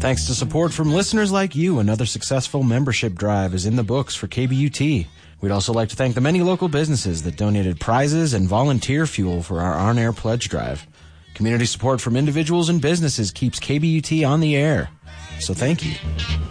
Thanks to support from listeners like you, another successful membership drive is in the books for KBUT. We'd also like to thank the many local businesses that donated prizes and volunteer fuel for our on-air pledge drive. Community support from individuals and businesses keeps KBUT on the air. So thank you.